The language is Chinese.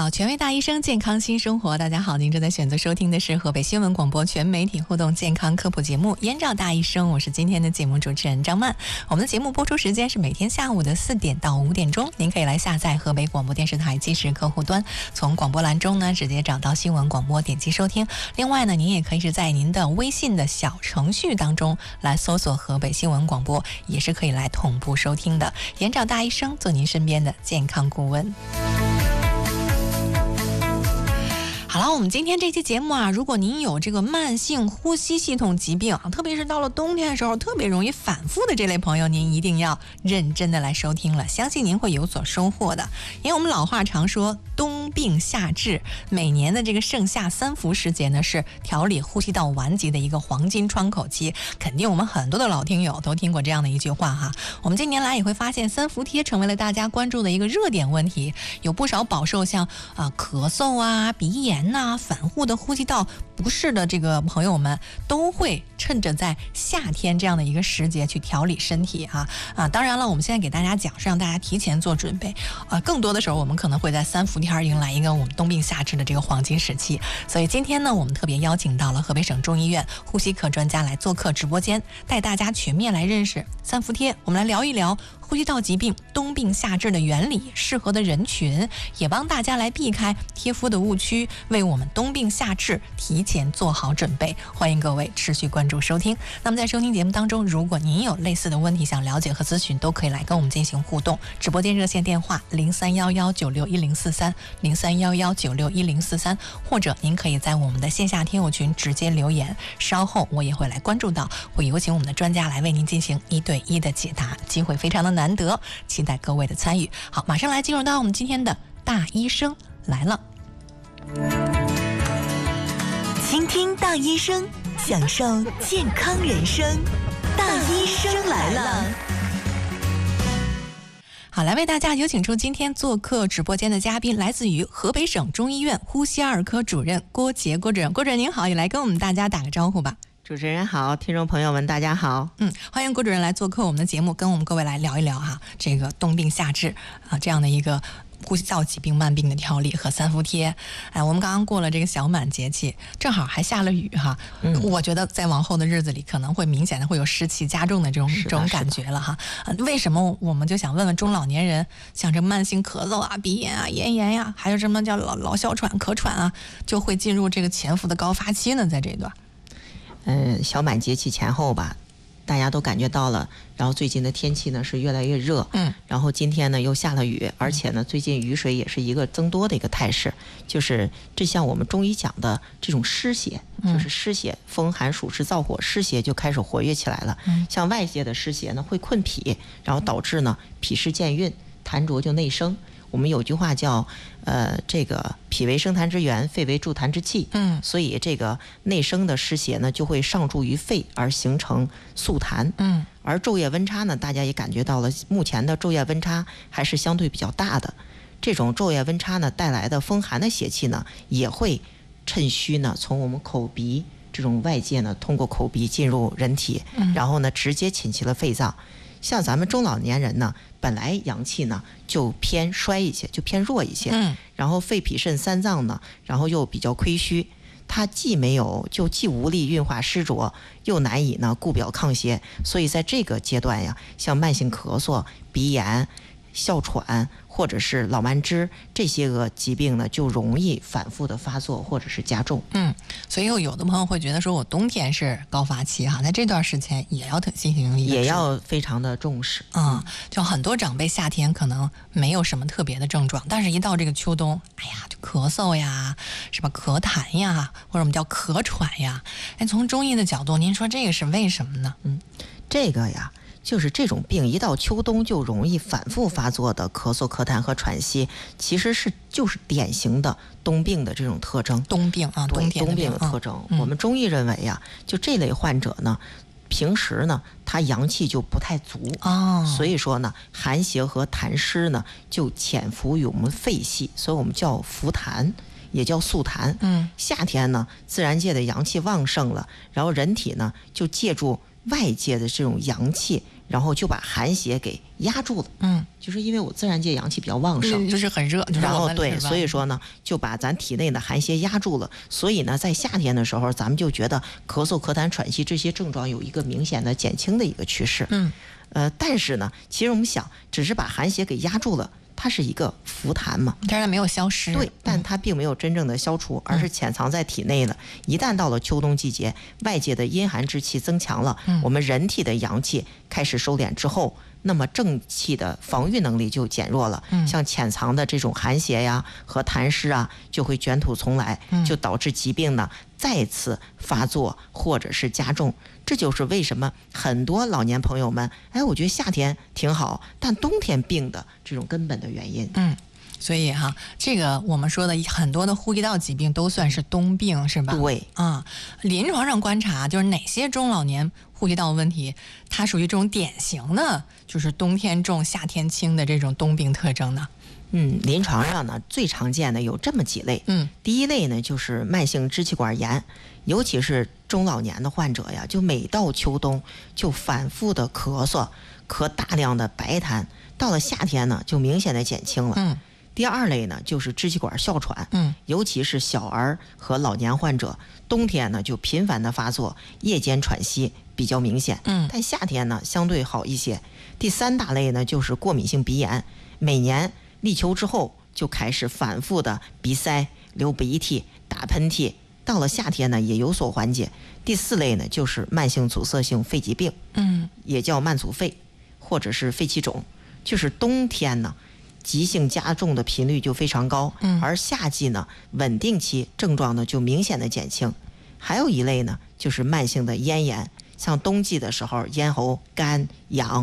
好，权威大医生健康新生活，大家好，您正在选择收听的是河北新闻广播全媒体互动健康科普节目《燕赵大医生》，我是今天的节目主持人张曼。我们的节目播出时间是每天下午的4点到5点钟，您可以来下载河北广播电视台即时客户端，从广播栏中呢直接找到新闻广播，点击收听。另外呢，您也可以是在您的微信的小程序当中来搜索河北新闻广播，也是可以来同步收听的。燕赵大医生做您身边的健康顾问。好了，我们今天这期节目啊，如果您有这个慢性呼吸系统疾病啊，特别是到了冬天的时候特别容易反复的这类朋友，您一定要认真的来收听了，相信您会有所收获的。因为我们老话常说冬病夏治，每年的这个盛夏3伏时节呢，是调理呼吸道顽疾的一个黄金窗口期，肯定我们很多的老听友都听过这样的一句话哈。我们近年来也会发现3伏贴成为了大家关注的一个热点问题，有不少饱受像咳嗽啊、鼻炎反复的呼吸道不适的这个朋友们，都会趁着在夏天这样的一个时节去调理身体当然了，我们现在给大家讲是让大家提前做准备更多的时候我们可能会在3伏天迎来一个我们冬病夏治的这个黄金时期。所以今天呢，我们特别邀请到了河北省中医院呼吸科专家来做客直播间，带大家全面来认识3伏贴，我们来聊一聊呼吸道疾病冬病夏治的原理，适合的人群，也帮大家来避开贴敷的误区，为我们冬病夏治提前做好准备。欢迎各位持续关注收听。那么在收听节目当中，如果您有类似的问题想了解和咨询，都可以来跟我们进行互动。直播间热线电话0311961043 0311961043，或者您可以在我们的线下听友群直接留言，稍后我也会来关注到，会有请我们的专家来为您进行1对1的解答，机会非常的难得，期待各位的参与。好，马上来进入到我们今天的大医生来了。 倾听大医生，享受健康人生。大医生来了。 好，来为大家有请出今天做客直播间的嘉宾，来自于河北省中医院呼吸二科主任郭杰。郭主任您好，也来跟我们大家打个招呼吧。 主持人好，听众朋友们大家好。 欢迎郭主任来做客我们的节目，跟我们各位来聊一聊这个冬病夏治这样的一个呼吸道疾病慢病的调理和3伏贴。我们刚刚过了这个小满节气，正好还下了雨我觉得在往后的日子里可能会明显的会有湿气加重的这种感觉了为什么我们就想问问中老年人，像这慢性咳嗽鼻炎咽炎还有什么叫老哮喘咳喘就会进入这个潜伏的高发期呢？在这一段小满节气前后吧，大家都感觉到了，然后最近的天气呢是越来越热，然后今天呢又下了雨，而且呢最近雨水也是一个增多的一个态势，就是这像我们中医讲的这种湿邪，就是湿邪，风寒暑湿燥火，湿邪就开始活跃起来了。像外界的湿邪呢会困脾，然后导致呢脾湿健运，痰浊就内生。我们有句话叫这个脾为生痰之源，肺为助痰之器。所以这个内生的湿邪呢就会上注于肺而形成宿痰。而昼夜温差呢，大家也感觉到了，目前的昼夜温差还是相对比较大的。这种昼夜温差呢带来的风寒的邪气呢，也会趁虚呢从我们口鼻这种外界呢通过口鼻进入人体，然后呢直接侵袭了肺脏。像咱们中老年人呢，本来阳气呢就偏衰一些，就偏弱一些，然后肺脾肾三脏呢，然后又比较亏虚，它既无力运化湿浊，又难以呢固表抗邪，所以在这个阶段呀，像慢性咳嗽、鼻炎、哮喘或者是老慢支这些个疾病呢，就容易反复的发作或者是加重。 所以有的朋友会觉得说，我冬天是高发期在这段时间也要进行一个也要非常的重视。 就很多长辈夏天可能没有什么特别的症状，但是一到这个秋冬，就咳嗽呀，什么咳痰呀，或者我们叫咳喘呀。从中医的角度，您说这个是为什么呢？ 这个呀，就是这种病一到秋冬就容易反复发作的咳嗽、咳痰和喘息，其实就是典型的冬病的这种特征。 冬病冬病的特征。我们中医认为就这类患者呢，平时呢他阳气就不太足所以说呢寒邪和痰湿呢就潜伏于我们肺系，所以我们叫伏痰，也叫宿痰。夏天呢自然界的阳气旺盛了，然后人体呢就借助外界的这种阳气， 然后就把寒邪给压住了。就是因为我自然界阳气比较旺盛， 就是很热， 然后对，所以说呢，就把咱体内的寒邪压住了。所以呢，在夏天的时候，咱们就觉得咳嗽、咳痰、喘息这些症状有一个明显的减轻的一个趋势。但是呢，其实我们想，只是把寒邪给压住了。它是一个浮痰嘛， 但是它没有消失。 对，但它并没有真正的消除，而是潜藏在体内了。一旦到了秋冬季节，外界的阴寒之气增强了，我们人体的阳气开始收敛之后，那么正气的防御能力就减弱了。像潜藏的这种寒邪呀和痰湿啊，就会卷土重来，就导致疾病呢再次发作或者是加重。这就是为什么很多老年朋友们，我觉得夏天挺好，但冬天病的这种根本的原因。 所以哈，这个我们说的很多的呼吸道疾病都算是冬病，是吧？ 对临床上观察，就是哪些中老年呼吸道问题，它属于这种典型的，就是冬天重、夏天轻的这种冬病特征呢？ 临床上呢，最常见的有这么几类。第一类呢，就是慢性支气管炎，尤其是中老年的患者呀，就每到秋冬就反复的咳嗽，咳大量的白痰，到了夏天呢，就明显的减轻了。第二类呢，就是支气管哮喘，尤其是小儿和老年患者，冬天呢就频繁的发作，夜间喘息比较明显，但夏天呢相对好一些。第三大类呢，就是过敏性鼻炎，每年立秋之后就开始反复的鼻塞、流鼻涕、打喷嚏，到了夏天呢也有所缓解。第四类呢，就是慢性阻塞性肺疾病，也叫慢阻肺或者是肺气肿，就是冬天呢急性加重的频率就非常高，而夏季呢稳定期症状呢就明显的减轻。还有一类呢，就是慢性的咽炎，像冬季的时候咽喉干痒